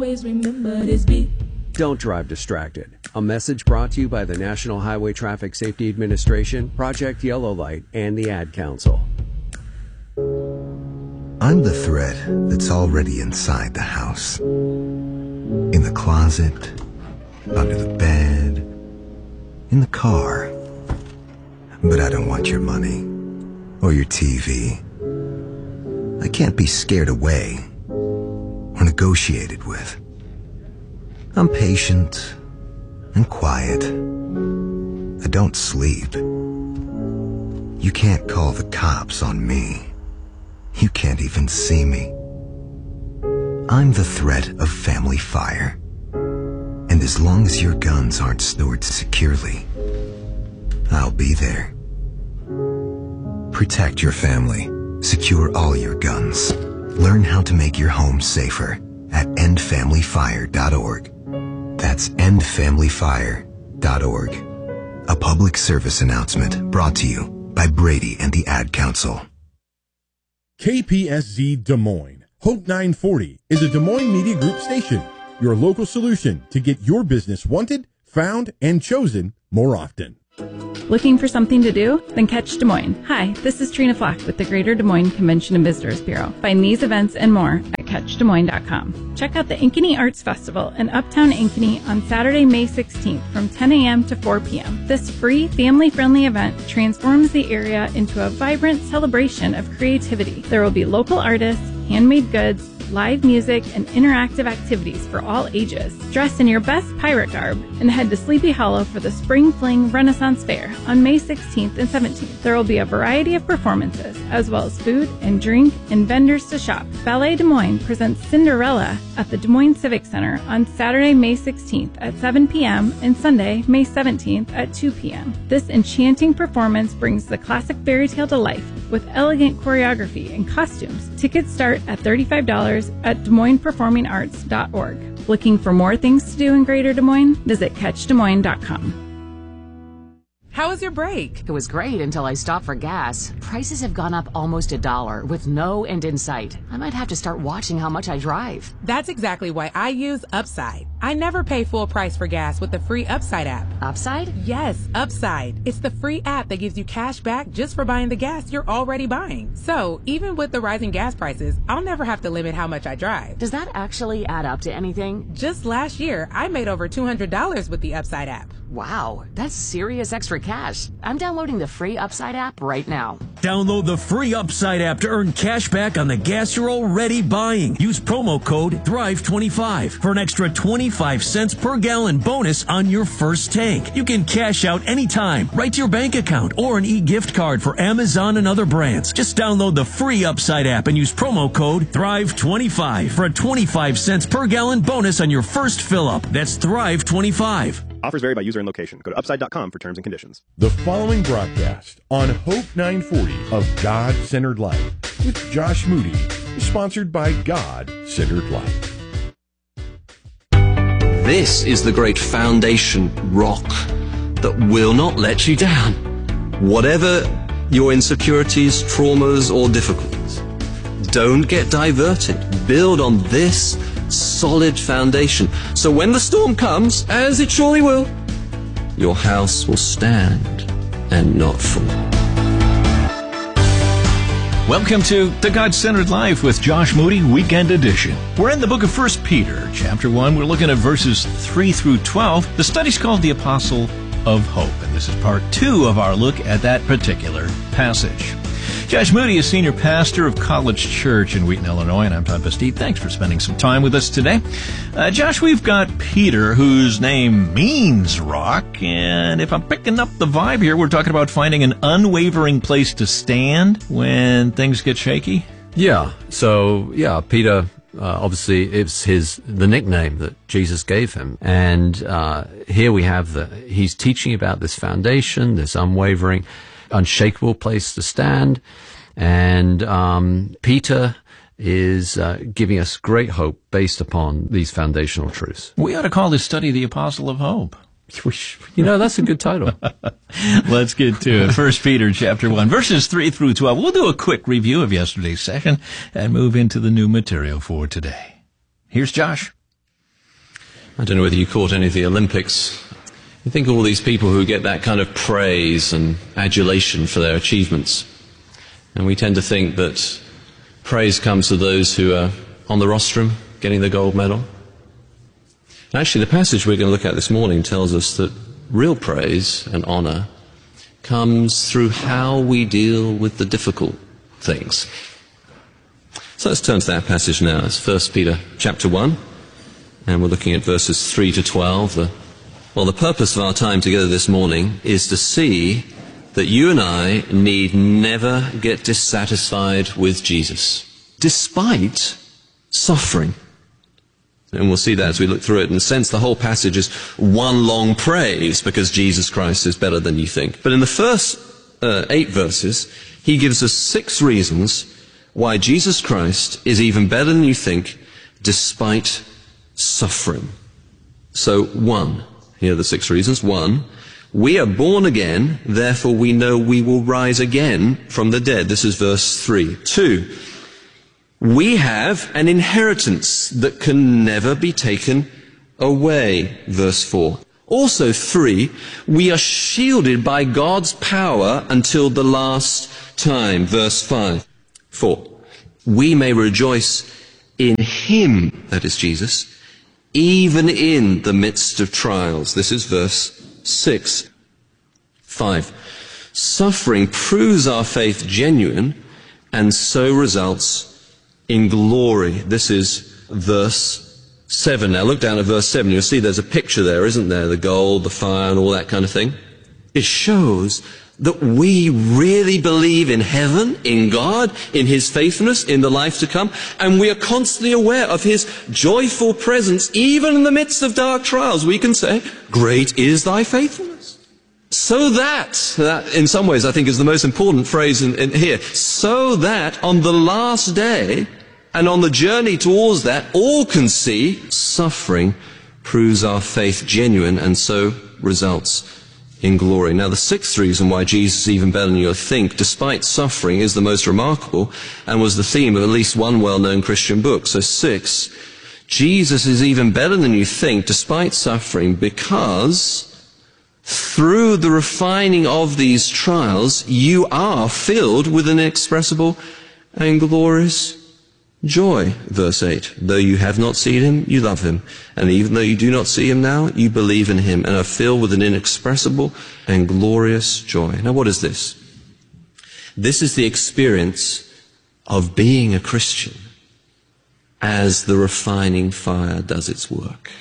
Always remember this beat. Don't drive distracted. A message brought to you by the National Highway Traffic Safety Administration, Project Yellow Light, and the Ad Council. I'm the thread that's already inside the house. In the closet, under the bed, in the car. But I don't want your money or your TV. I can't be scared away or negotiated with. I'm patient and quiet. I don't sleep. You can't call the cops on me. You can't even see me. I'm the threat of family fire. And as long as your guns aren't stored securely, I'll be there. Protect your family. Secure all your guns. Learn how to make your home safer at endfamilyfire.org. That's endfamilyfire.org. A public service announcement brought to you by Brady and the Ad Council. KPSZ Des Moines. Hope 940 is a Des Moines Media Group station, your local solution to get your business wanted, found, and chosen more often. Looking for something to do? Then catch Des Moines. Hi, this is Trina Flock with the Greater Des Moines Convention and Visitors Bureau. Find these events and more at catchdesmoines.com. Check out the Ankeny Arts Festival in Uptown Ankeny on Saturday, May 16th from 10 a.m. to 4 p.m. This free, family-friendly event transforms the area into a vibrant celebration of creativity. There will be local artists, handmade goods, live music, and interactive activities for all ages. Dress in your best pirate garb and head to Sleepy Hollow for the Spring Fling Renaissance Fair on May 16th and 17th. There will be a variety of performances, as well as food and drink and vendors to shop. Ballet Des Moines presents Cinderella at the Des Moines Civic Center on Saturday, May 16th at 7 p.m. and Sunday, May 17th at 2 p.m. This enchanting performance brings the classic fairy tale to life with elegant choreography and costumes. Tickets start at $35 at DesMoinesPerformingArts.org. Looking for more things to do in Greater Des Moines? Visit CatchDesMoines.com. How was your break? It was great until I stopped for gas. Prices have gone up almost $1 with no end in sight. I might have to start watching how much I drive. That's exactly why I use Upside. I never pay full price for gas with the free Upside app. Upside? Yes, Upside. It's the free app that gives you cash back just for buying the gas you're already buying. So, even with the rising gas prices, I'll never have to limit how much I drive. Does that actually add up to anything? Just last year, I made over $200 with the Upside app. Wow, that's serious extra cash. I'm downloading the free Upside app right now. Download the free Upside app to earn cash back on the gas you're already buying. Use promo code THRIVE25 for an extra 25 cents per gallon bonus on your first tank. You can cash out anytime, right to your bank account, or an e-gift card for Amazon and other brands. Just download the free Upside app and use promo code THRIVE25 for a 25 cents per gallon bonus on your first fill-up. That's THRIVE25. Offers vary by user and location. Go to upside.com for terms and conditions. The following broadcast on Hope 940 of God-Centered Life with Josh Moody is sponsored by God-Centered Life. This is the great foundation rock that will not let you down. Whatever your insecurities, traumas, or difficulties, don't get diverted. Build on this solid foundation. So when the storm comes, as it surely will, your house will stand and not fall. Welcome to The God-Centered Life with Josh Moody, Weekend Edition. We're in the book of 1 Peter, chapter 1. We're looking at verses 3 through 12. The study's called The Apostle of Hope, and this is part 2 of our look at that particular passage. Josh Moody is senior pastor of College Church in Wheaton, Illinois, and I'm Todd Bastide. Thanks for spending some time with us today. Josh, we've got Peter, whose name means rock, and if I'm picking up the vibe here, we're talking about finding an unwavering place to stand when things get shaky. Yeah. So, Peter, obviously, it's the nickname that Jesus gave him. And here we have he's teaching about this foundation, this unwavering, unshakable place to stand. And Peter is giving us great hope based upon these foundational truths. We ought to call this study The Apostle of Hope. That's a good title. Let's get to it. 1 Peter chapter 1, verses 3 through 12. We'll do a quick review of yesterday's session and move into the new material for today. Here's Josh. I don't know whether you caught any of the Olympics. You think of all these people who get that kind of praise and adulation for their achievements. And we tend to think that praise comes to those who are on the rostrum getting the gold medal. Actually, the passage we're going to look at this morning tells us that real praise and honor comes through how we deal with the difficult things. So let's turn to that passage now. It's 1 Peter chapter 1, and we're looking at verses 3 to 12. The purpose of our time together this morning is to see that you and I need never get dissatisfied with Jesus, despite suffering. And we'll see that as we look through it. In a sense, the whole passage is one long praise because Jesus Christ is better than you think. But in the first 8 verses, he gives us 6 reasons why Jesus Christ is even better than you think despite suffering. So 1, here are the 6 reasons. 1, we are born again, therefore we know we will rise again from the dead. This is verse 3. 2, we have an inheritance that can never be taken away. Verse 4. Also 3, we are shielded by God's power until the last time. Verse 5. 4, we may rejoice in him, that is Jesus, even in the midst of trials. This is verse 6. 5, suffering proves our faith genuine and so results in glory. This is verse 7. Now look down at verse 7. You'll see there's a picture there, isn't there? The gold, the fire, and all that kind of thing. It shows that we really believe in heaven, in God, in his faithfulness, in the life to come, and we are constantly aware of his joyful presence, even in the midst of dark trials. We can say, great is thy faithfulness. So that in some ways I think is the most important phrase in here, so that on the last day, and on the journey towards that, all can see suffering proves our faith genuine and so results in glory. Now, the 6th reason why Jesus is even better than you think, despite suffering, is the most remarkable and was the theme of at least one well-known Christian book. So 6, Jesus is even better than you think, despite suffering, because through the refining of these trials, you are filled with an inexpressible and glorious joy. Verse 8, though you have not seen him, you love him. And even though you do not see him now, you believe in him and are filled with an inexpressible and glorious joy. Now what is this? This is the experience of being a Christian as the refining fire does its work.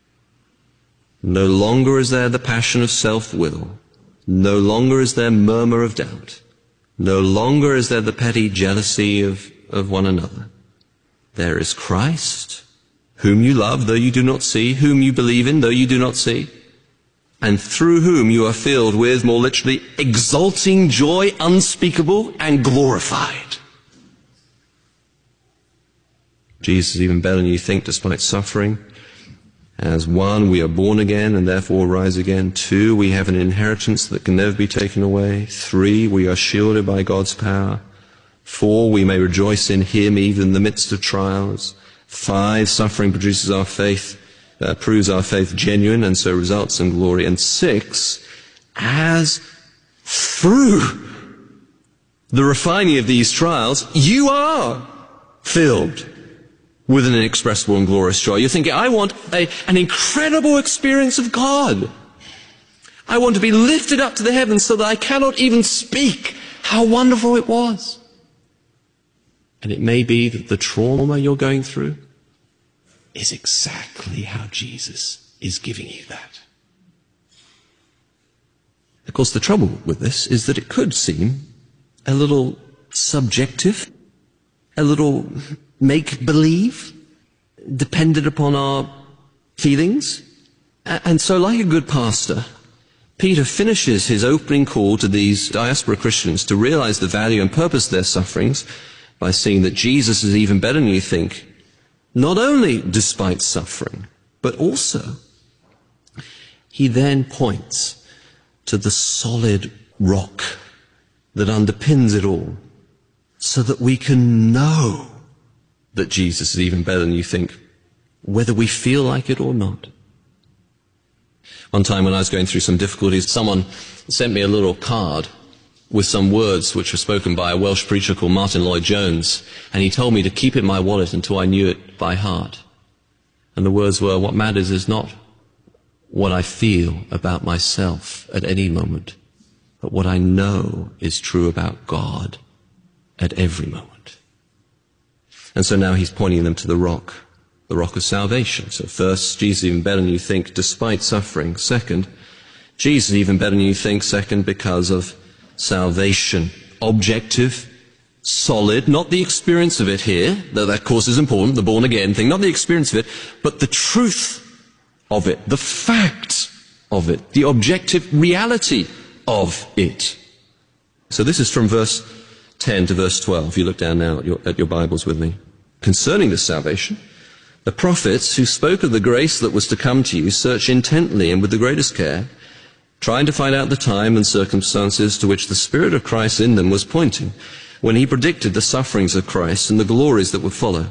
No longer is there the passion of self-will. No longer is there murmur of doubt. No longer is there the petty jealousy of one another. There is Christ, whom you love, though you do not see, whom you believe in, though you do not see, and through whom you are filled with, more literally, exulting joy unspeakable and glorified. Jesus is even better than you think despite suffering. As 1, we are born again and therefore rise again. 2, we have an inheritance that can never be taken away. 3, we are shielded by God's power. 4, we may rejoice in him even in the midst of trials. 5, suffering produces our faith, proves our faith genuine and so results in glory. And 6, as through the refining of these trials, you are filled with an inexpressible and glorious joy. You're thinking, I want an incredible experience of God. I want to be lifted up to the heavens so that I cannot even speak how wonderful it was. And it may be that the trauma you're going through is exactly how Jesus is giving you that. Of course, the trouble with this is that it could seem a little subjective, a little make-believe, dependent upon our feelings. And so, like a good pastor, Peter finishes his opening call to these diaspora Christians to realize the value and purpose of their sufferings by seeing that Jesus is even better than you think, not only despite suffering, but also he then points to the solid rock that underpins it all, so that we can know that Jesus is even better than you think, whether we feel like it or not. One time when I was going through some difficulties, someone sent me a little card with some words which were spoken by a Welsh preacher called Martin Lloyd-Jones, and he told me to keep it in my wallet until I knew it by heart. And the words were, what matters is not what I feel about myself at any moment, but what I know is true about God at every moment. And so now he's pointing them to the rock of salvation. So first, Jesus even better than you think despite suffering. Second, Jesus even better than you think. Second, because of salvation. Objective, solid, not the experience of it here, though that of course is important, the born again thing, not the experience of it, but the truth of it, the fact of it, the objective reality of it. So this is from verse 10 to verse 12. You look down now at your Bibles with me. Concerning this salvation, the prophets who spoke of the grace that was to come to you searched intently and with the greatest care, trying to find out the time and circumstances to which the Spirit of Christ in them was pointing, when he predicted the sufferings of Christ and the glories that would follow.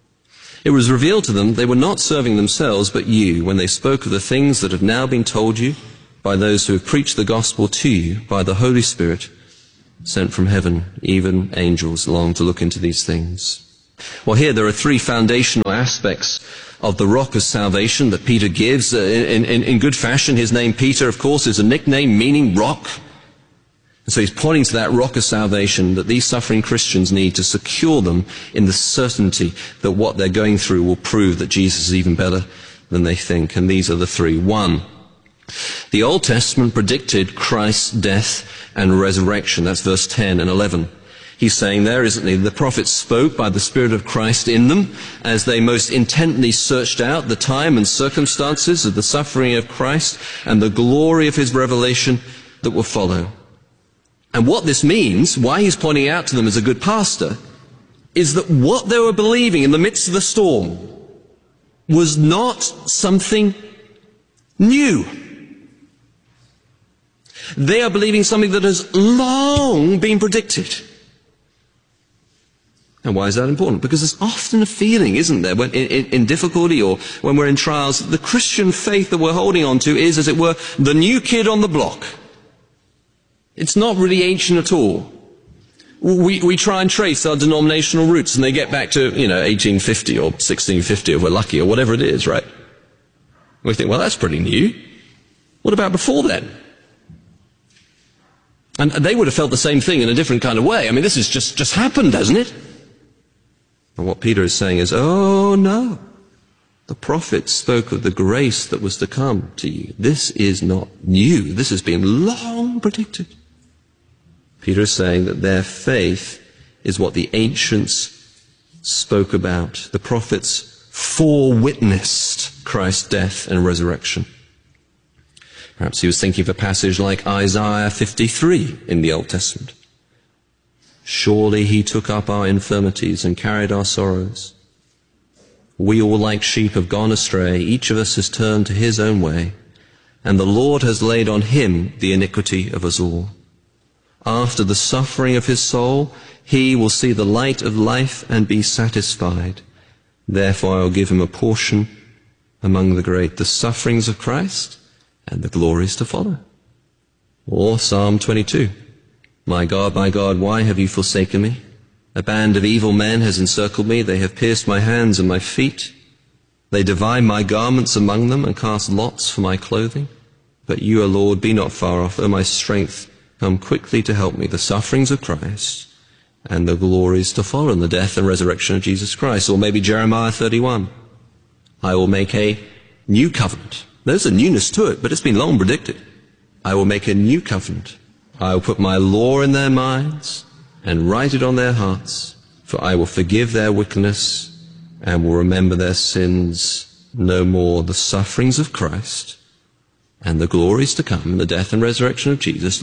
It was revealed to them they were not serving themselves but you, when they spoke of the things that have now been told you by those who have preached the gospel to you by the Holy Spirit sent from heaven. Even angels long to look into these things. Well, here there are three foundational aspects of the rock of salvation that Peter gives in good fashion. His name, Peter, of course, is a nickname meaning rock. And so he's pointing to that rock of salvation that these suffering Christians need to secure them in the certainty that what they're going through will prove that Jesus is even better than they think. And these are the three. One, the Old Testament predicted Christ's death and resurrection. That's verse 10 and 11. He's saying there, isn't he? The prophets spoke by the Spirit of Christ in them as they most intently searched out the time and circumstances of the suffering of Christ and the glory of his revelation that will follow. And what this means, why he's pointing out to them as a good pastor, is that what they were believing in the midst of the storm was not something new. They are believing something that has long been predicted. And why is that important? Because there's often a feeling, isn't there, when in difficulty or when we're in trials, the Christian faith that we're holding on to is, as it were, the new kid on the block. It's not really ancient at all. We try and trace our denominational roots and they get back to, 1850 or 1650 if we're lucky or whatever it is, right? We think, well, that's pretty new. What about before then? And they would have felt the same thing in a different kind of way. I mean, this has just happened, hasn't it? And what Peter is saying is, oh no, the prophets spoke of the grace that was to come to you. This is not new. This has been long predicted. Peter is saying that their faith is what the ancients spoke about. The prophets forewitnessed Christ's death and resurrection. Perhaps he was thinking of a passage like Isaiah 53 in the Old Testament. Surely he took up our infirmities and carried our sorrows. We all like sheep have gone astray. Each of us has turned to his own way. And the Lord has laid on him the iniquity of us all. After the suffering of his soul, he will see the light of life and be satisfied. Therefore I will give him a portion among the great, the sufferings of Christ and the glories to follow. Or Psalm 22. My God, why have you forsaken me? A band of evil men has encircled me. They have pierced my hands and my feet. They divide my garments among them and cast lots for my clothing. But you, O Lord, be not far off. O my strength, come quickly to help me. The sufferings of Christ and the glories to follow, and the death and resurrection of Jesus Christ. Or maybe Jeremiah 31. I will make a new covenant. There's a newness to it, but it's been long predicted. I will make a new covenant. I will put my law in their minds and write it on their hearts, for I will forgive their wickedness and will remember their sins no more. The sufferings of Christ and the glories to come, and the death and resurrection of Jesus,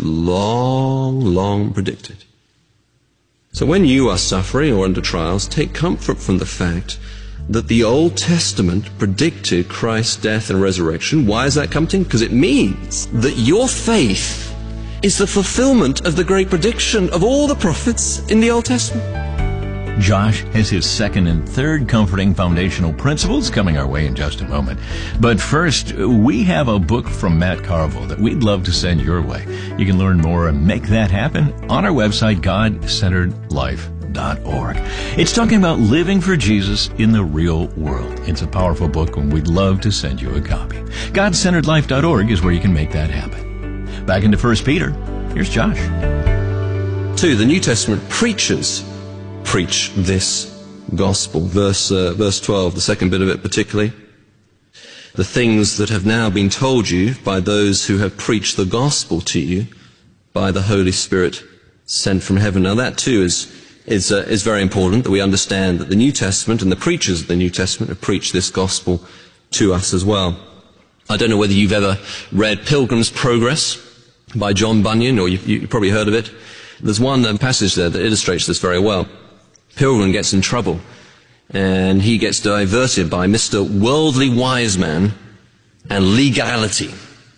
long predicted. So when you are suffering or under trials, take comfort from the fact that the Old Testament predicted Christ's death and resurrection. Why is that comforting? Because it means that your faith is the fulfillment of the great prediction of all the prophets in the Old Testament. Josh has his second and third comforting foundational principles coming our way in just a moment. But first, we have a book from Matt Carville that we'd love to send your way. You can learn more and make that happen on our website, GodCenteredLife.org. It's talking about living for Jesus in the real world. It's a powerful book, and we'd love to send you a copy. GodCenteredLife.org is where you can make that happen. Back into 1 Peter. Here's Josh. 2. The New Testament preachers preach this gospel. Verse 12, the second bit of it particularly. The things that have now been told you by those who have preached the gospel to you by the Holy Spirit sent from heaven. Now that too is very important, that we understand that the New Testament and the preachers of the New Testament have preached this gospel to us as well. I don't know whether you've ever read Pilgrim's Progress by John Bunyan, or you've probably heard of it. There's one passage there that illustrates this very well. Pilgrim gets in trouble, and he gets diverted by Mr. Worldly Wise Man and legality.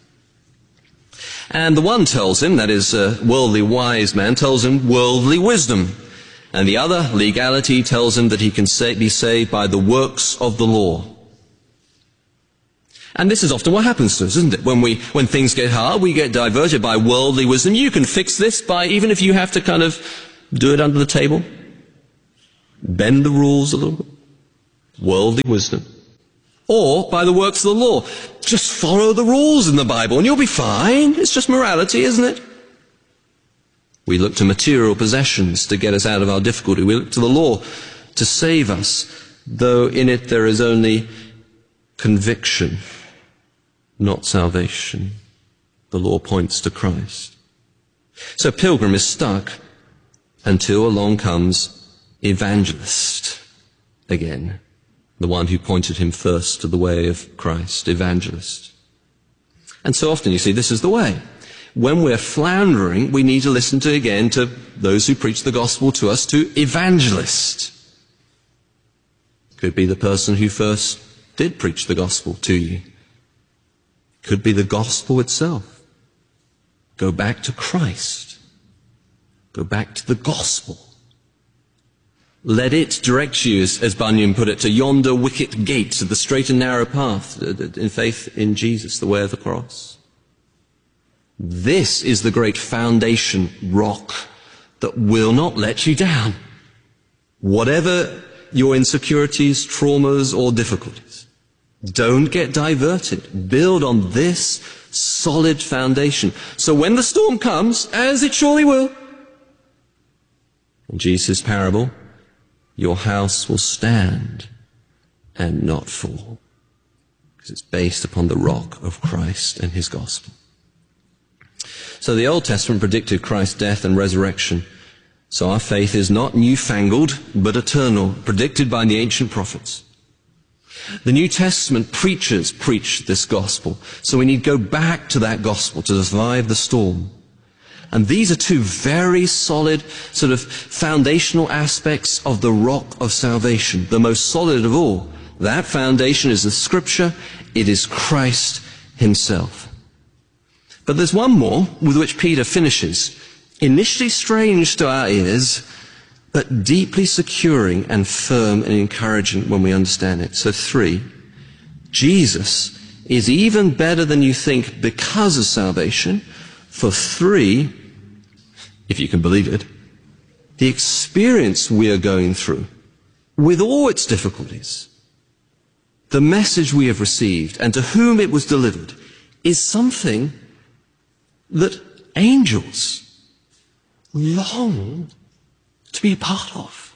And the one tells him, that is, Worldly Wise Man tells him worldly wisdom. And the other, legality, tells him that he can be saved by the works of the law. And this is often what happens to us, isn't it? When things get hard, we get diverted by worldly wisdom. You can fix this by, even if you have to kind of do it under the table, bend the rules a little bit. Worldly wisdom. Or by the works of the law. Just follow the rules in the Bible and you'll be fine. It's just morality, isn't it? We look to material possessions to get us out of our difficulty. We look to the law to save us, though in it there is only conviction, not salvation. The law points to Christ. So Pilgrim is stuck until along comes Evangelist again, the one who pointed him first to the way of Christ, Evangelist. And so often, you see, this is the way. When we're floundering, we need to listen to those who preach the gospel to us, to Evangelist. Could be the person who first did preach the gospel to you. Could be the gospel itself. Go back to Christ. Go back to the gospel. Let it direct you, as Bunyan put it, to yonder wicket gate, to the straight and narrow path, in faith in Jesus, the way of the cross. This is the great foundation rock that will not let you down. Whatever your insecurities, traumas, or difficulties, don't get diverted. Build on this solid foundation. So when the storm comes, as it surely will, in Jesus' parable, your house will stand and not fall, because it's based upon the rock of Christ and his gospel. So the Old Testament predicted Christ's death and resurrection. So our faith is not newfangled, but eternal, predicted by the ancient prophets. The New Testament preachers preach this gospel. So we need to go back to that gospel to survive the storm. And these are two very solid sort of foundational aspects of the rock of salvation. The most solid of all. That foundation is the Scripture. It is Christ himself. But there's one more with which Peter finishes. Initially strange to our ears, but deeply securing and firm and encouraging when we understand it. So 3, Jesus is even better than you think because of salvation. For 3, if you can believe it, the experience we are going through, with all its difficulties, the message we have received and to whom it was delivered, is something that angels long to be a part of.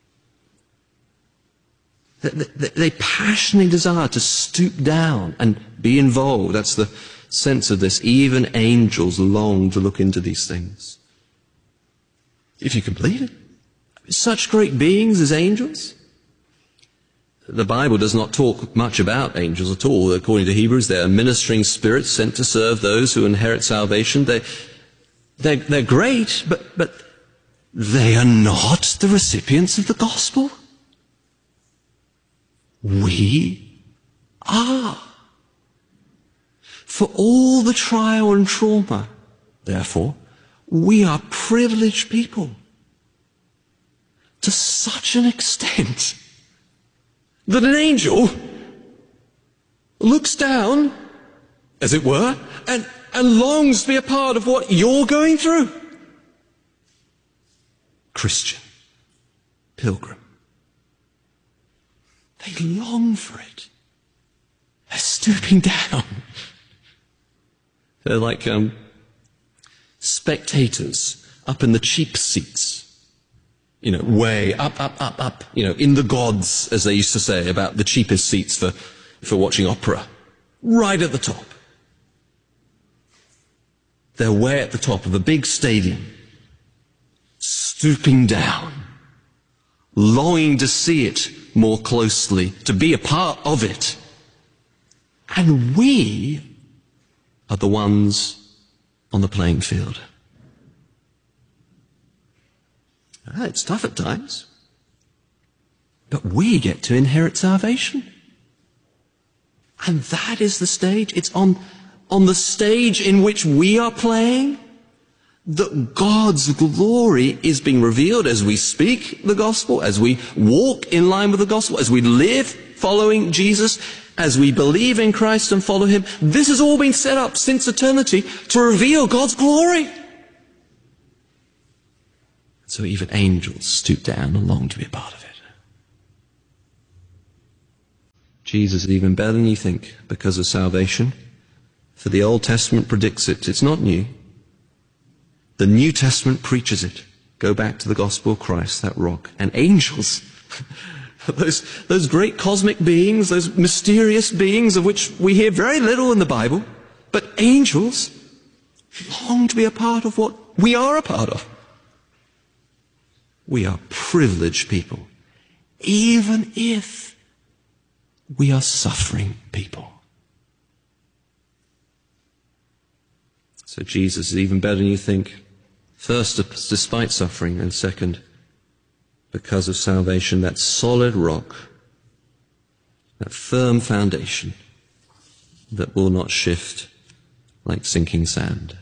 They passionately desire to stoop down and be involved. That's the sense of this. Even angels long to look into these things. If you can believe it. Such great beings as angels. The Bible does not talk much about angels at all. According to Hebrews, they are ministering spirits sent to serve those who inherit salvation. They're great, but they are not the recipients of the gospel. We are. For all the trial and trauma, therefore, we are privileged people to such an extent that an angel looks down, as it were, and longs to be a part of what you're going through. Christian, pilgrim, they long for it. They're stooping down. They're like spectators up in the cheap seats. You know, way up, you know, in the gods, as they used to say about the cheapest seats for watching opera. Right at the top. They're way at the top of a big stadium, stooping down, longing to see it more closely, to be a part of it. And we are the ones on the playing field. It's tough at times, but we get to inherit salvation. And that is the stage. It's on the stage in which we are playing that God's glory is being revealed as we speak the gospel, as we walk in line with the gospel, as we live following Jesus, as we believe in Christ and follow him. This has all been set up since eternity to reveal God's glory. So even angels stoop down and long to be a part of it. Jesus is even better than you think because of salvation. For the Old Testament predicts it. It's not new. The New Testament preaches it. Go back to the gospel of Christ, that rock. And angels, those great cosmic beings, those mysterious beings of which we hear very little in the Bible, but angels long to be a part of what we are a part of. We are privileged people, even if we are suffering people. So Jesus is even better than you think. First, despite suffering, and second, because of salvation, that solid rock, that firm foundation that will not shift like sinking sand.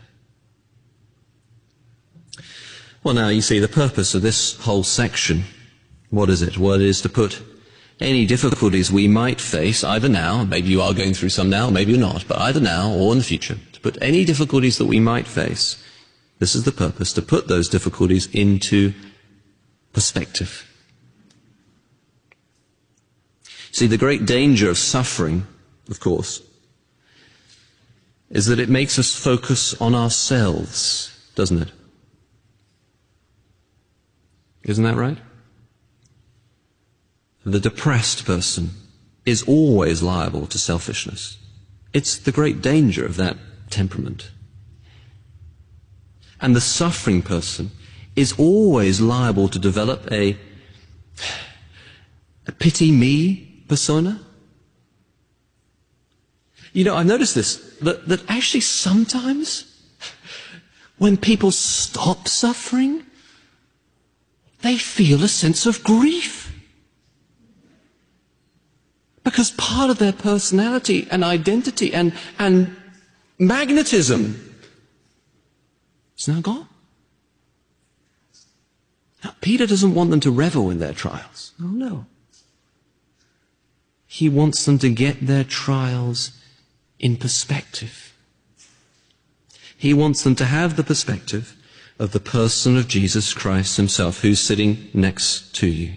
Well, now, you see, the purpose of this whole section, what is it? Well, it is to put any difficulties we might face, either now, maybe you are going through some now, maybe you're not, but either now or in the future, to put any difficulties that we might face, this is the purpose, to put those difficulties into perspective. See, the great danger of suffering, of course, is that it makes us focus on ourselves, doesn't it? Isn't that right? The depressed person is always liable to selfishness. It's the great danger of that temperament. And the suffering person is always liable to develop a pity me persona. You know, I've noticed this, that actually sometimes when people stop suffering, they feel a sense of grief. Because part of their personality and identity and magnetism is now gone. Now, Peter doesn't want them to revel in their trials. Oh, no. He wants them to get their trials in perspective. He wants them to have the perspective of the person of Jesus Christ himself, who's sitting next to you.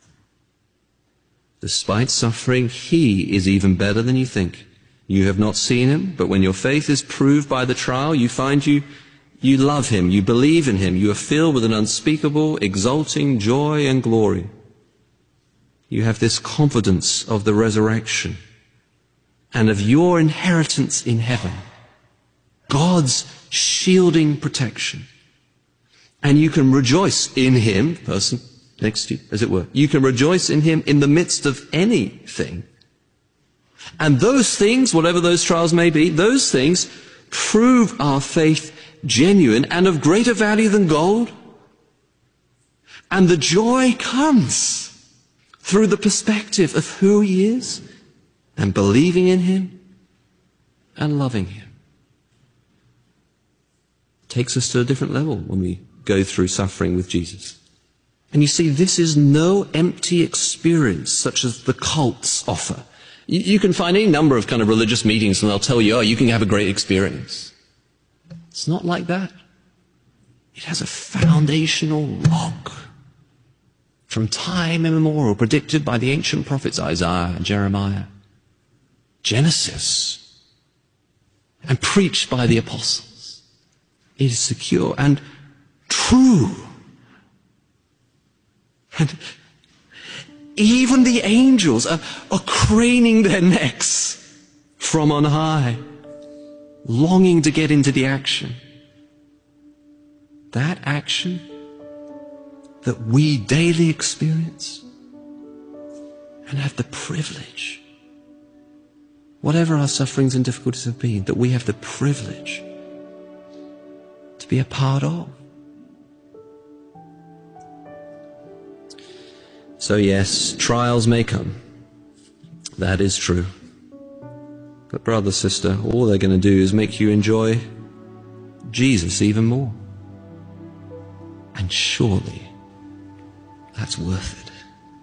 Despite suffering, he is even better than you think. You have not seen him, but when your faith is proved by the trial, you find you love him, you believe in him, you are filled with an unspeakable, exulting joy and glory. You have this confidence of the resurrection and of your inheritance in heaven, God's shielding protection. And you can rejoice in him, person next to you, as it were. You can rejoice in him in the midst of anything. And those things, whatever those trials may be, those things prove our faith genuine and of greater value than gold. And the joy comes through the perspective of who he is and believing in him and loving him. It takes us to a different level when we go through suffering with Jesus. And you see, this is no empty experience such as the cults offer. You can find any number of kind of religious meetings and they'll tell you, oh, you can have a great experience. It's not like that. It has a foundational rock from time immemorial, predicted by the ancient prophets Isaiah and Jeremiah, Genesis, and preached by the apostles. It is secure and true. And even the angels are craning their necks from on high, longing to get into the action. That action that we daily experience and have the privilege, whatever our sufferings and difficulties have been, that we have the privilege to be a part of. So yes, trials may come. That is true. But brother, sister, all they're going to do is make you enjoy Jesus even more. And surely that's worth it.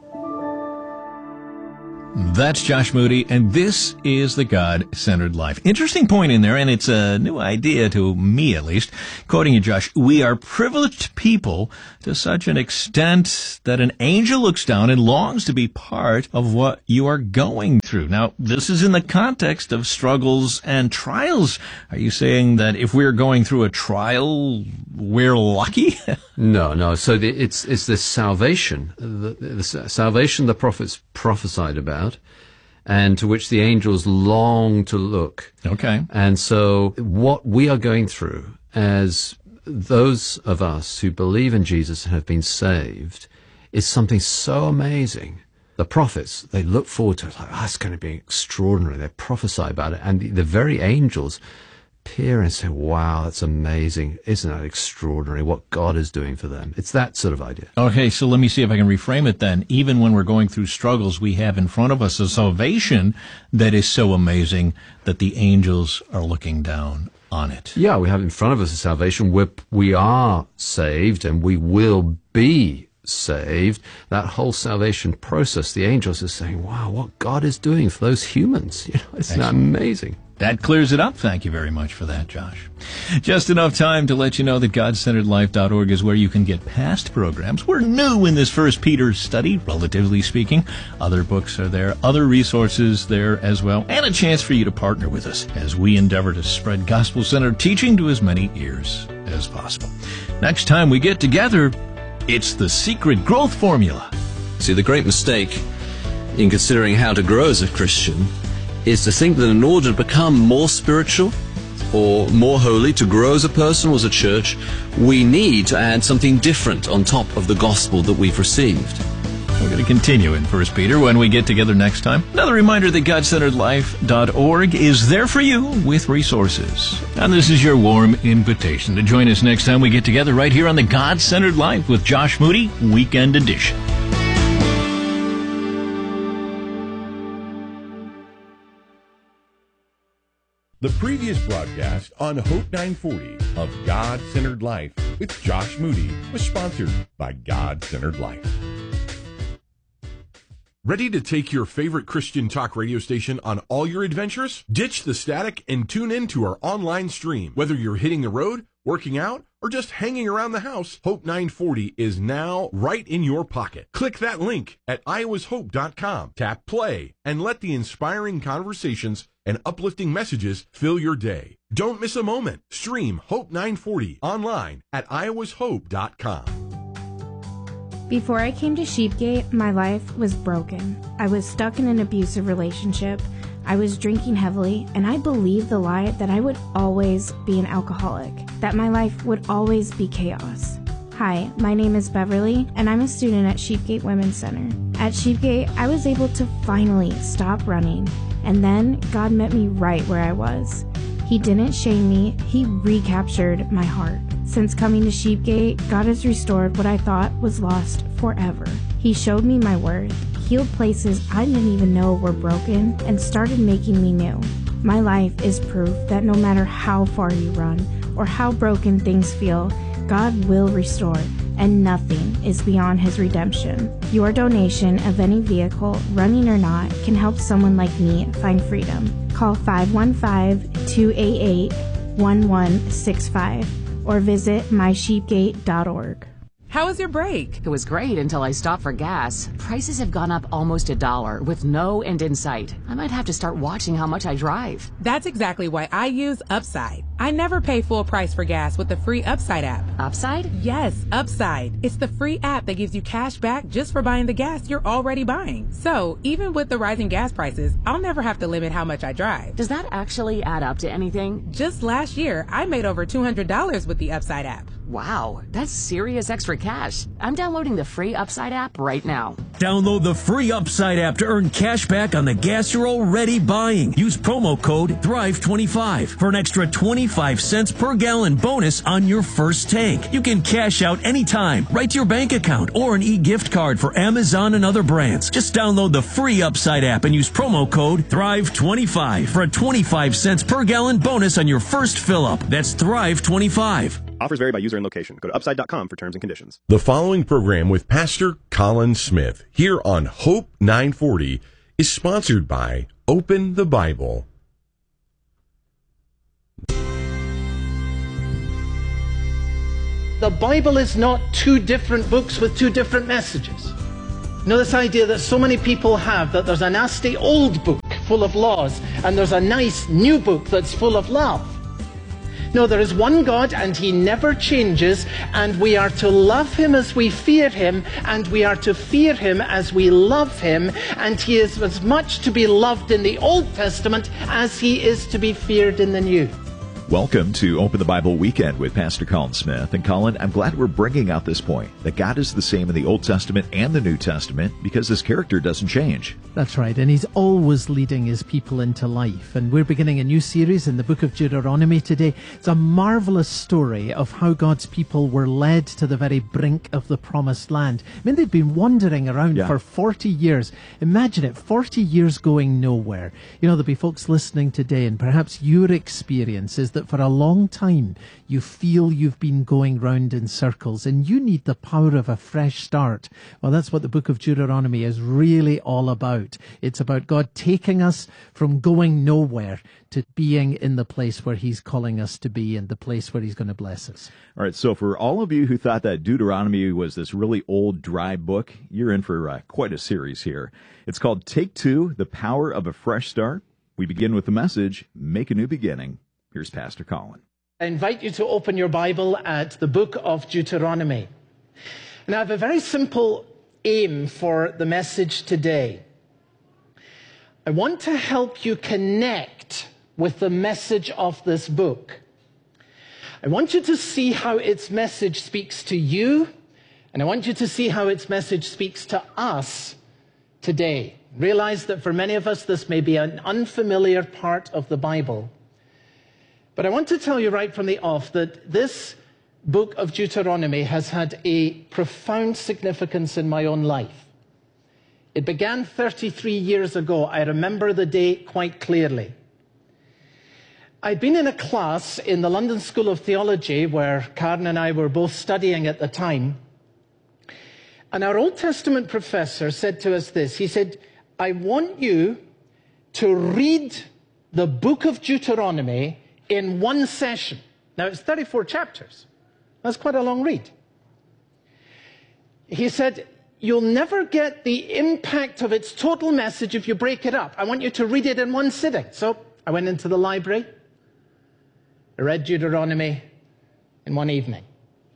That's Josh Moody, and this is the God-Centered Life. Interesting point in there, and it's a new idea to me, at least. Quoting you, Josh, we are privileged people to such an extent that an angel looks down and longs to be part of what you are going through. Now, this is in the context of struggles and trials. Are you saying that if we're going through a trial, we're lucky? No. So it's this salvation, the salvation the prophets prophesied about, and to which the angels long to look. Okay. And so what we are going through as those of us who believe in Jesus and have been saved is something so amazing. The prophets, they look forward to it like, it's going to be extraordinary. They prophesy about it. And the very angels peer and say, wow, that's amazing. Isn't that extraordinary what God is doing for them? It's that sort of idea. Okay, so let me see if I can reframe it then. Even when we're going through struggles, we have in front of us a salvation that is so amazing that the angels are looking down on it. Yeah, we have in front of us a salvation where we are saved and we will be saved. That whole salvation process, the angels are saying, wow, what God is doing for those humans. Isn't that amazing? That clears it up. Thank you very much for that, Josh. Just enough time to let you know that GodCenteredLife.org is where you can get past programs. We're new in this First Peter study, relatively speaking. Other books are there, other resources there as well, and a chance for you to partner with us as we endeavor to spread gospel-centered teaching to as many ears as possible. Next time we get together, it's the secret growth formula. See, the great mistake in considering how to grow as a Christian is to think that in order to become more spiritual or more holy, to grow as a person or as a church, we need to add something different on top of the gospel that we've received. We're going to continue in 1 Peter when we get together next time. Another reminder that GodCenteredLife.org is there for you with resources. And this is your warm invitation to join us next time we get together right here on the God-Centered Life with Josh Moody, Weekend Edition. The previous broadcast on Hope 940 of God-Centered Life with Josh Moody was sponsored by God-Centered Life. Ready to take your favorite Christian talk radio station on all your adventures? Ditch the static and tune in to our online stream. Whether you're hitting the road, working out, or just hanging around the house, Hope 940 is now right in your pocket. Click that link at iowashope.com, tap play, and let the inspiring conversations and uplifting messages fill your day. Don't miss a moment. Stream Hope 940 online at iowashope.com. Before I came to Sheepgate, my life was broken. I was stuck in an abusive relationship. I was drinking heavily, and I believed the lie that I would always be an alcoholic, that my life would always be chaos. Hi, my name is Beverly, and I'm a student at Sheepgate Women's Center. At Sheepgate, I was able to finally stop running, and then God met me right where I was. He didn't shame me, He recaptured my heart. Since coming to Sheepgate, God has restored what I thought was lost forever. He showed me my worth, healed places I didn't even know were broken, and started making me new. My life is proof that no matter how far you run or how broken things feel, God will restore and nothing is beyond his redemption. Your donation of any vehicle, running or not, can help someone like me find freedom. Call 515-288-1165 or visit mysheepgate.org. How was your break? It was great until I stopped for gas. Prices have gone up almost $1 with no end in sight. I might have to start watching how much I drive. That's exactly why I use Upside. I never pay full price for gas with the free Upside app. Upside? Yes, Upside. It's the free app that gives you cash back just for buying the gas you're already buying. So, even with the rising gas prices, I'll never have to limit how much I drive. Does that actually add up to anything? Just last year, I made over $200 with the Upside app. Wow, that's serious extra cash. I'm downloading the free Upside app right now. Download the free Upside app to earn cash back on the gas you're already buying. Use promo code THRIVE25 for an extra 25 cents per gallon bonus on your first tank. You can cash out anytime, right to your bank account, or an e-gift card for Amazon and other brands. Just download the free Upside app and use promo code THRIVE25 for a 25 cents per gallon bonus on your first fill-up. That's THRIVE25. Offers vary by user and location. Go to upside.com for terms and conditions. The following program with Pastor Colin Smith here on Hope 940 is sponsored by Open the Bible. The Bible is not two different books with two different messages. You know, this idea that so many people have, that there's a nasty old book full of laws and there's a nice new book that's full of love. No, there is one God and He never changes, and we are to love Him as we fear Him, and we are to fear Him as we love Him, and He is as much to be loved in the Old Testament as He is to be feared in the New. Welcome to Open the Bible Weekend with Pastor Colin Smith. And Colin, I'm glad we're bringing out this point, that God is the same in the Old Testament and the New Testament because His character doesn't change. That's right, and He's always leading His people into life. And we're beginning a new series in the book of Deuteronomy today. It's a marvelous story of how God's people were led to the very brink of the promised land. I mean, they'd been wandering around for 40 years. Imagine it, 40 years going nowhere. You know, there'll be folks listening today, and perhaps your experience is that for a long time you feel you've been going round in circles and you need the power of a fresh start. Well, that's what the book of Deuteronomy is really all about. It's about God taking us from going nowhere to being in the place where He's calling us to be, and the place where He's going to bless us. All right, so for all of you who thought that Deuteronomy was this really old, dry book, you're in for quite a series here. It's called Take Two, The Power of a Fresh Start. We begin with the message, Make a New Beginning. Here's Pastor Colin. I invite you to open your Bible at the book of Deuteronomy. And I have a very simple aim for the message today. I want to help you connect with the message of this book. I want you to see how its message speaks to you, and I want you to see how its message speaks to us today. Realize that for many of us, this may be an unfamiliar part of the Bible. But I want to tell you right from the off that this book of Deuteronomy has had a profound significance in my own life. It began 33 years ago. I remember the day quite clearly. I'd been in a class in the London School of Theology where Karen and I were both studying at the time. And our Old Testament professor said to us this. He said, I want you to read the book of Deuteronomy in one session. Now, it's 34 chapters. That's quite a long read. He said, you'll never get the impact of its total message if you break it up. I want you to read it in one sitting. So I went into the library. I read Deuteronomy in one evening.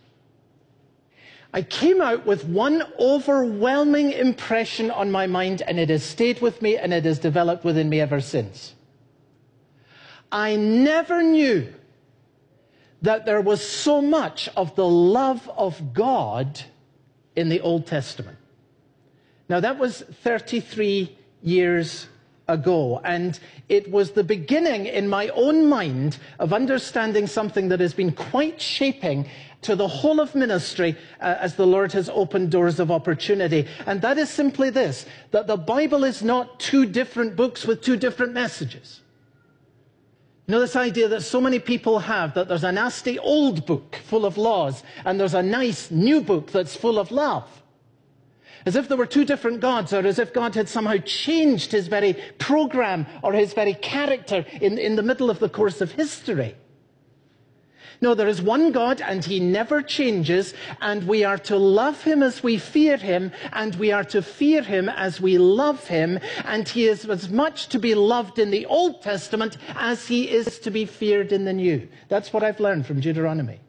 I came out with one overwhelming impression on my mind, and it has stayed with me and it has developed within me ever since. I never knew that there was so much of the love of God in the Old Testament. Now, that was 33 years ago, and it was the beginning in my own mind of understanding something that has been quite shaping to the whole of ministry as the Lord has opened doors of opportunity. And that is simply this, that the Bible is not two different books with two different messages. You know, this idea that so many people have, that there's a nasty old book full of laws and there's a nice new book that's full of love. As if there were two different gods, or as if God had somehow changed his very program or his very character in the middle of the course of history. No, there is one God and he never changes, and we are to love him as we fear him, and we are to fear him as we love him, and he is as much to be loved in the Old Testament as he is to be feared in the New. That's what I've learned from Deuteronomy.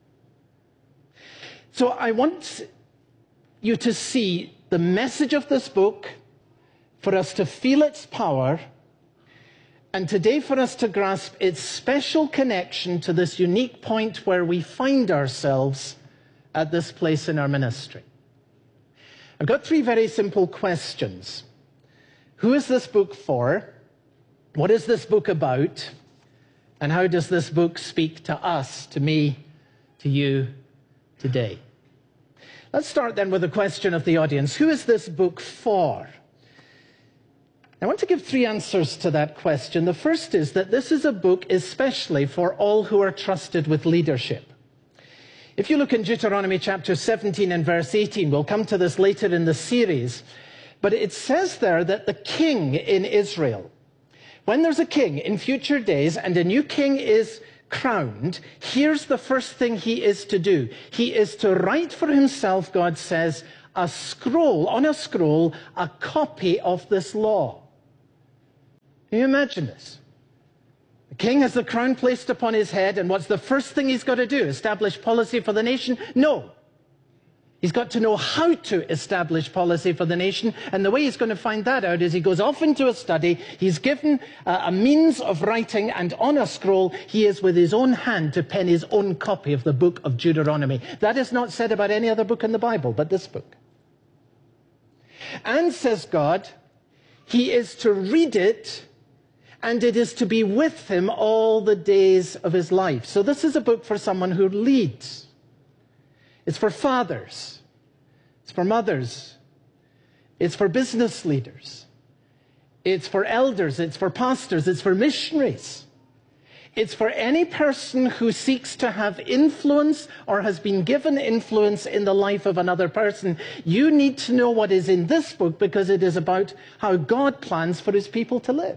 So I want you to see the message of this book, for us to feel its power, and today for us to grasp its special connection to this unique point where we find ourselves at this place in our ministry. I've got three very simple questions. Who is this book for? What is this book about? And how does this book speak to us, to me, to you today? Let's start then with the question of the audience. Who is this book for? I want to give three answers to that question. The first is that this is a book especially for all who are trusted with leadership. If you look in Deuteronomy chapter 17 and verse 18, we'll come to this later in the series, but it says there that the king in Israel, when there's a king in future days and a new king is crowned, here's the first thing he is to do. He is to write for himself, God says, a scroll, a copy of this law. Can you imagine this? The king has the crown placed upon his head, and what's the first thing he's got to do? Establish policy for the nation? No. He's got to know how to establish policy for the nation, and the way he's going to find that out is he goes off into a study. He's given a means of writing, and on a scroll, he is with his own hand to pen his own copy of the book of Deuteronomy. That is not said about any other book in the Bible, but this book. And, says God, he is to read it, and it is to be with him all the days of his life. So this is a book for someone who leads. It's for fathers. It's for mothers. It's for business leaders. It's for elders. It's for pastors. It's for missionaries. It's for any person who seeks to have influence or has been given influence in the life of another person. You need to know what is in this book because it is about how God plans for his people to live.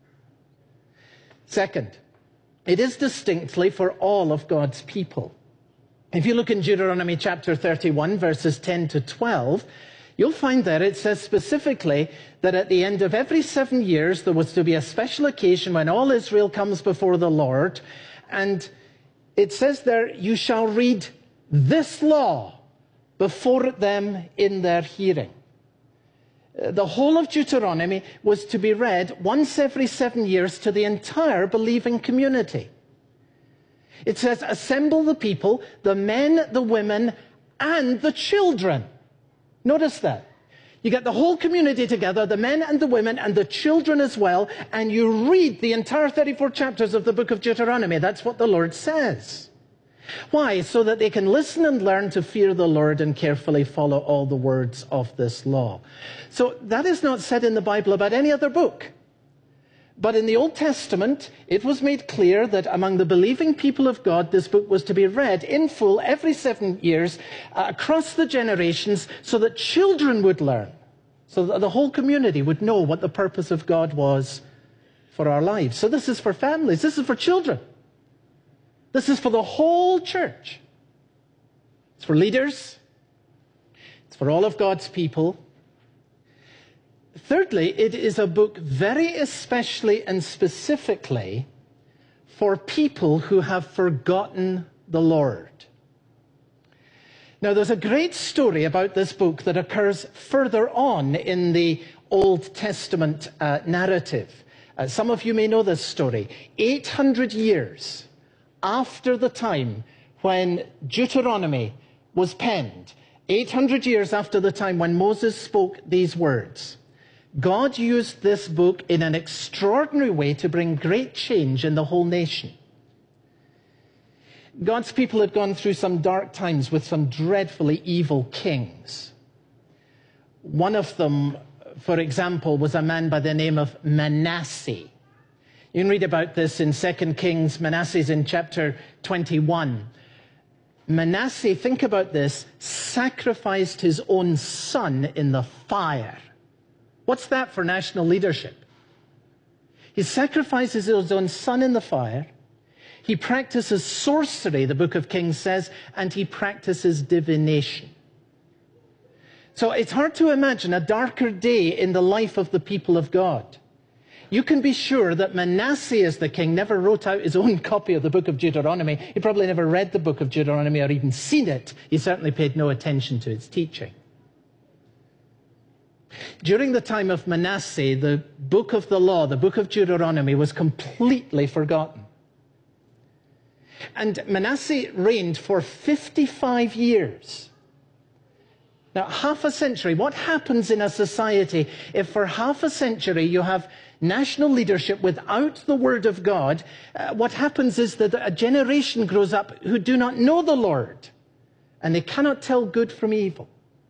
Second, it is distinctly for all of God's people. If you look in Deuteronomy chapter 31, verses 10 to 12, you'll find there it says specifically that at the end of every 7 years there was to be a special occasion when all Israel comes before the Lord. And it says there, you shall read this law before them in their hearing. The whole of Deuteronomy was to be read once every 7 years to the entire believing community. It says, assemble the people, the men, the women, and the children. Notice that. You get the whole community together, the men and the women and the children as well, and you read the entire 34 chapters of the book of Deuteronomy. That's what the Lord says. Why? So that they can listen and learn to fear the Lord and carefully follow all the words of this law. So that is not said in the Bible about any other book. But in the Old Testament, it was made clear that among the believing people of God, this book was to be read in full every 7 years across the generations so that children would learn, so that the whole community would know what the purpose of God was for our lives. So this is for families. This is for children. This is for the whole church. It's for leaders. It's for all of God's people. Thirdly, it is a book very especially and specifically for people who have forgotten the Lord. Now, there's a great story about this book that occurs further on in the Old Testament narrative. Some of you may know this story. 800 years after the time when Deuteronomy was penned, 800 years after the time when Moses spoke these words, God used this book in an extraordinary way to bring great change in the whole nation. God's people had gone through some dark times with some dreadfully evil kings. One of them, for example, was a man by the name of Manasseh. You can read about this in 2 Kings. Manasseh's in chapter 21. Manasseh, think about this, sacrificed his own son in the fire. What's that for national leadership? He sacrifices his own son in the fire. He practices sorcery, the book of Kings says, and he practices divination. So it's hard to imagine a darker day in the life of the people of God. You can be sure that Manasseh, as the king, never wrote out his own copy of the book of Deuteronomy. He probably never read the book of Deuteronomy or even seen it. He certainly paid no attention to its teaching. During the time of Manasseh, the book of the law, the book of Deuteronomy, was completely forgotten. And Manasseh reigned for 55 years. Now, half a century, what happens in a society if for half a century you have national leadership without the Word of God? What happens is that a generation grows up who do not know the Lord, and they cannot tell good from evil.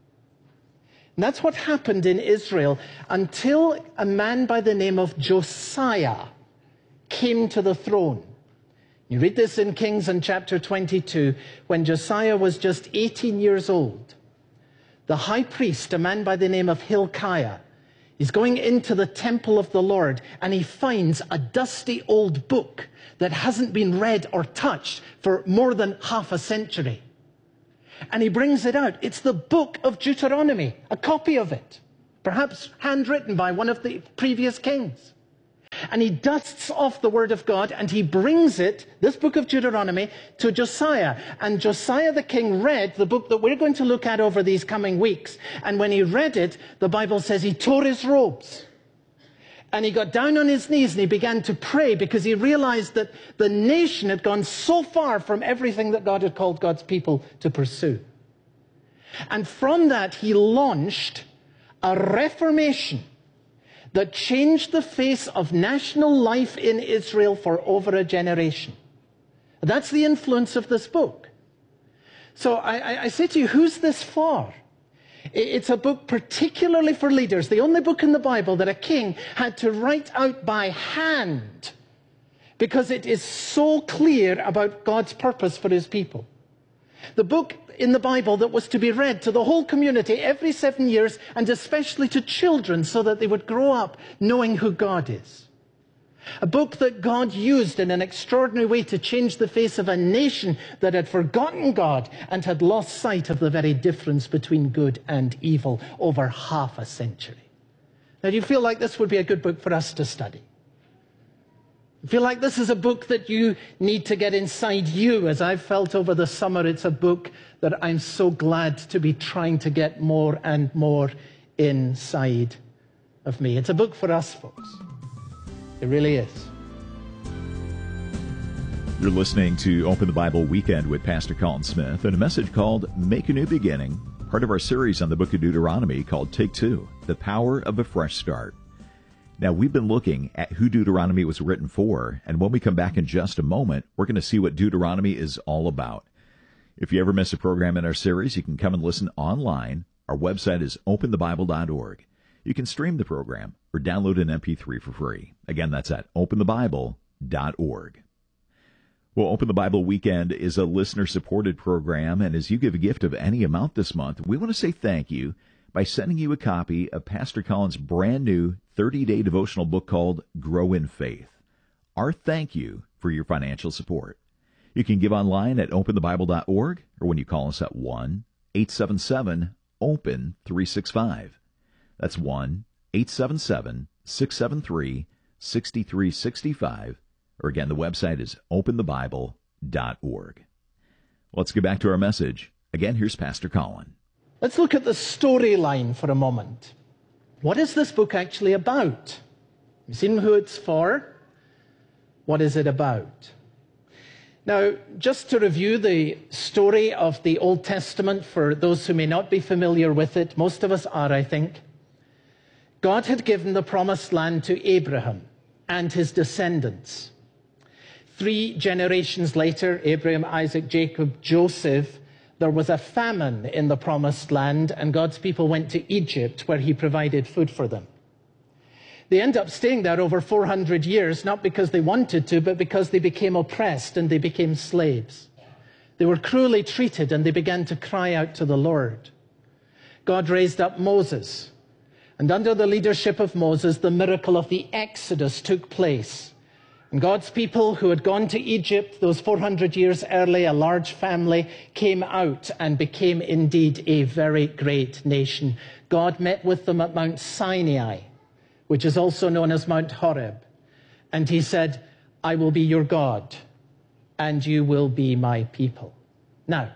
And that's what happened in Israel until a man by the name of Josiah came to the throne. You read this in Kings in chapter 22, when Josiah was just 18 years old. The high priest, a man by the name of Hilkiah, is going into the temple of the Lord, and he finds a dusty old book that hasn't been read or touched for more than half a century. And he brings it out. It's the book of Deuteronomy, a copy of it, perhaps handwritten by one of the previous kings. And he dusts off the word of God, and he brings it, this book of Deuteronomy, to Josiah. And Josiah the king read the book that we're going to look at over these coming weeks. And when he read it, the Bible says he tore his robes. And he got down on his knees and he began to pray, because he realized that the nation had gone so far from everything that God had called God's people to pursue. And from that, he launched a reformation that changed the face of national life in Israel for over a generation. That's the influence of this book. So I say to you, who's this for? It's a book particularly for leaders, the only book in the Bible that a king had to write out by hand, because it is so clear about God's purpose for his people. The book in the Bible that was to be read to the whole community every 7 years, and especially to children, so that they would grow up knowing who God is. A book that God used in an extraordinary way to change the face of a nation that had forgotten God and had lost sight of the very difference between good and evil over half a century. Now, do you feel like this would be a good book for us to study? I feel like this is a book that you need to get inside you. As I've felt over the summer, it's a book that I'm so glad to be trying to get more and more inside of me. It's a book for us, folks. It really is. You're listening to Open the Bible Weekend with Pastor Colin Smith, and a message called Make a New Beginning, part of our series on the book of Deuteronomy called Take Two, The Power of a Fresh Start. Now, we've been looking at who Deuteronomy was written for, and when we come back in just a moment, we're going to see what Deuteronomy is all about. If you ever miss a program in our series, you can come and listen online. Our website is openthebible.org. You can stream the program or download an MP3 for free. Again, that's at openthebible.org. Well, Open the Bible Weekend is a listener-supported program, and as you give a gift of any amount this month, we want to say thank you by sending you a copy of Pastor Colin's brand new 30-day devotional book called Grow in Faith. Our thank you for your financial support. You can give online at openthebible.org, or when you call us at 1-877-OPEN-365. That's 1-877-673-6365. Or again, the website is openthebible.org. Let's get back to our message. Again, here's Pastor Colin. Let's look at the storyline for a moment. What is this book actually about? You've seen who it's for. What is it about? Now, just to review the story of the Old Testament for those who may not be familiar with it, most of us are, I think. God had given the promised land to Abraham and his descendants. 3 generations later, Abraham, Isaac, Jacob, Joseph, there was a famine in the promised land, and God's people went to Egypt, where he provided food for them. They end up staying there over 400 years, not because they wanted to, but because they became oppressed and they became slaves. They were cruelly treated and they began to cry out to the Lord. God raised up Moses, and under the leadership of Moses, the miracle of the Exodus took place. And God's people who had gone to Egypt those 400 years early, a large family, came out and became indeed a very great nation. God met with them at Mount Sinai, which is also known as Mount Horeb. And he said, I will be your God, and you will be my people. Now,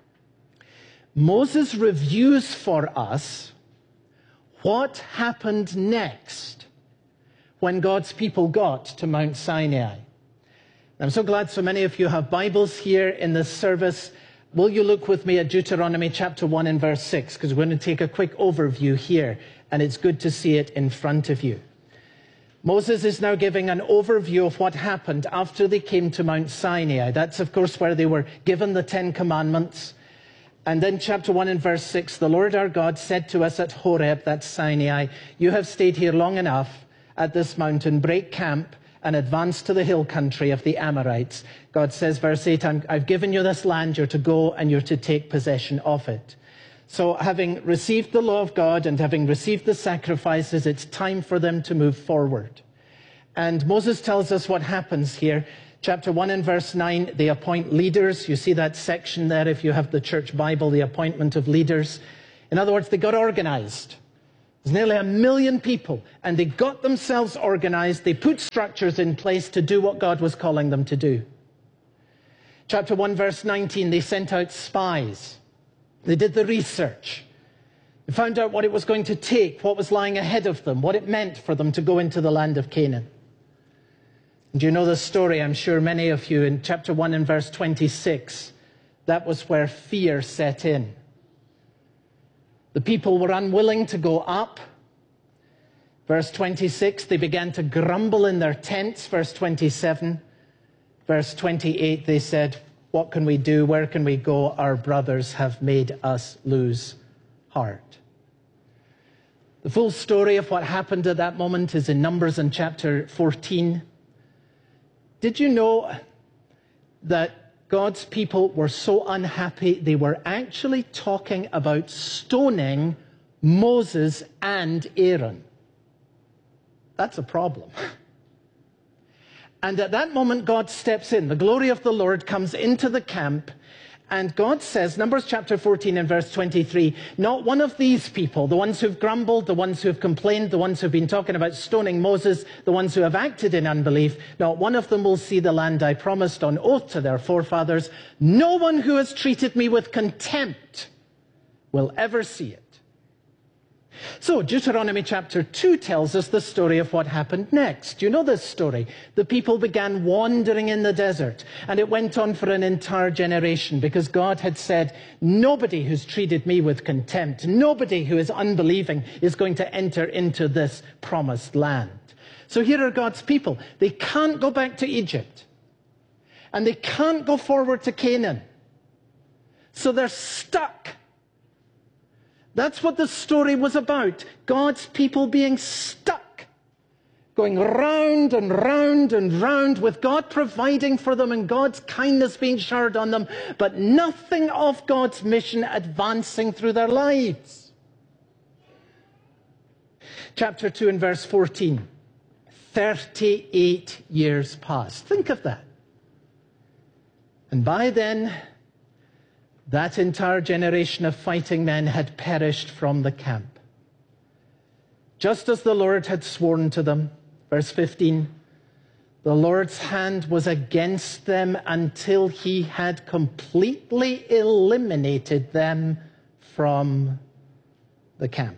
Moses reviews for us what happened next when God's people got to Mount Sinai. I'm so glad so many of you have Bibles here in this service. Will you look with me at Deuteronomy chapter 1 and verse 6, because we're going to take a quick overview here, and it's good to see it in front of you. Moses is now giving an overview of what happened after they came to Mount Sinai. That's, of course, where they were given the 10 Commandments. And then chapter 1 and verse 6, the Lord our God said to us at Horeb, that's Sinai, you have stayed here long enough at this mountain, break camp and advance to the hill country of the Amorites. God says, verse 8, I've given you this land, you're to go and you're to take possession of it. So having received the law of God and having received the sacrifices, it's time for them to move forward. And Moses tells us what happens here. Chapter 1 and verse 9, they appoint leaders. You see that section there if you have the church Bible, the appointment of leaders. In other words, they got organized. There's nearly 1 million people, and they got themselves organized. They put structures in place to do what God was calling them to do. Chapter 1 verse 19, they sent out spies. They did the research. They found out what it was going to take, what was lying ahead of them, what it meant for them to go into the land of Canaan. And you know the story, I'm sure many of you, in chapter 1 and verse 26. That was where fear set in. The people were unwilling to go up. Verse 26, they began to grumble in their tents. Verse 27. Verse 28, they said, what can we do? Where can we go? Our brothers have made us lose heart. The full story of what happened at that moment is in Numbers in chapter 14. Did you know that God's people were so unhappy they were actually talking about stoning Moses and Aaron? That's a problem. And at that moment, God steps in. The glory of the Lord comes into the camp. And God says, Numbers chapter 14 and verse 23, not one of these people, the ones who've grumbled, the ones who have complained, the ones who've been talking about stoning Moses, the ones who have acted in unbelief, not one of them will see the land I promised on oath to their forefathers. No one who has treated me with contempt will ever see it. So Deuteronomy chapter 2 tells us the story of what happened next. You know this story. The people began wandering in the desert, and it went on for an entire generation because God had said, nobody who's treated me with contempt, nobody who is unbelieving is going to enter into this promised land. So here are God's people. They can't go back to Egypt, and they can't go forward to Canaan. So they're stuck. That's what the story was about. God's people being stuck. Going round and round and round with God providing for them and God's kindness being showered on them, but nothing of God's mission advancing through their lives. Chapter 2 and verse 14. 38 years passed. Think of that. And by then, that entire generation of fighting men had perished from the camp. Just as the Lord had sworn to them, verse 15, the Lord's hand was against them until he had completely eliminated them from the camp.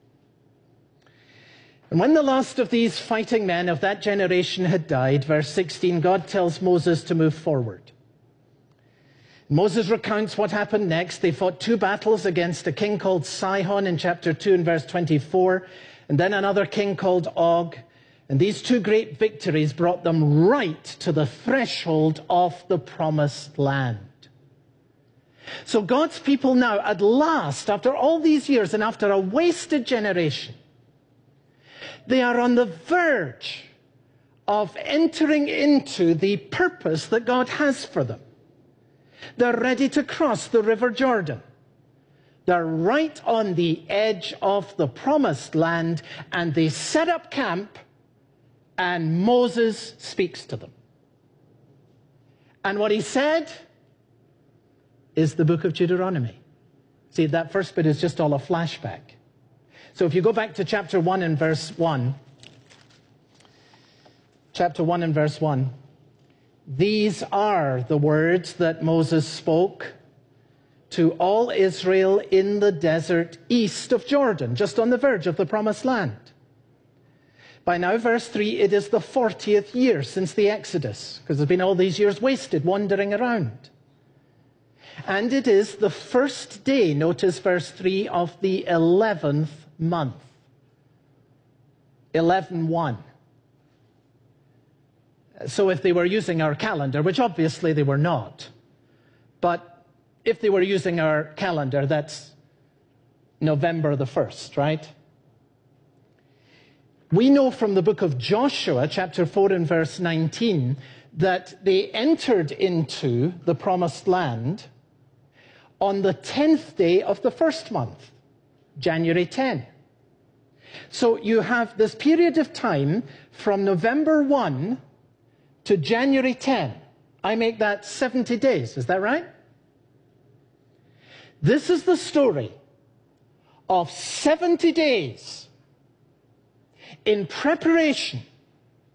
And when the last of these fighting men of that generation had died, verse 16, God tells Moses to move forward. Moses recounts what happened next. They fought 2 battles against a king called Sihon in chapter 2 and verse 24, and then another king called Og. And these 2 great victories brought them right to the threshold of the promised land. So God's people now, at last, after all these years and after a wasted generation, They are on the verge of entering into the purpose that God has for them. They're ready to cross the River Jordan. They're right on the edge of the promised land, and they set up camp, and Moses speaks to them. And what he said is the book of Deuteronomy. See, that first bit is just all a flashback. So if you go back to chapter 1 and verse 1, chapter 1 and verse 1, these are the words that Moses spoke to all Israel in the desert east of Jordan, just on the verge of the promised land. By now, verse 3, it is the 40th year since the Exodus, because there's been all these years wasted wandering around. And it is the first day, notice verse 3, of the 11th month. 11-1. So if they were using our calendar, which obviously they were not, but if they were using our calendar, that's November the 1st, right? We know from the book of Joshua, chapter 4 and verse 19, that they entered into the promised land on the 10th day of the first month, January 10. So you have this period of time from November 1 to January 10. I make that 70 days, is that right? This is the story of 70 days in preparation